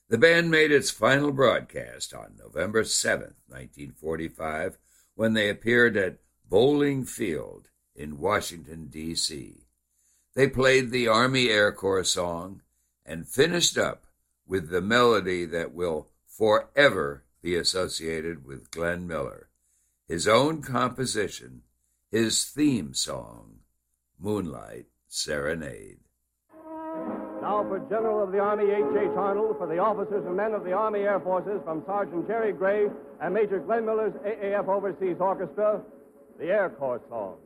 The band made its final broadcast on November 7th, 1945, when they appeared at Bowling Field in Washington, D.C. They played the Army Air Corps song and finished up with the melody that will forever be associated with Glenn Miller, his own composition, his theme song, Moonlight Serenade. Now for General of the Army H.H. Arnold, for the officers and men of the Army Air Forces, from Sergeant Jerry Gray and Major Glenn Miller's AAF Overseas Orchestra, the Air Corps Song.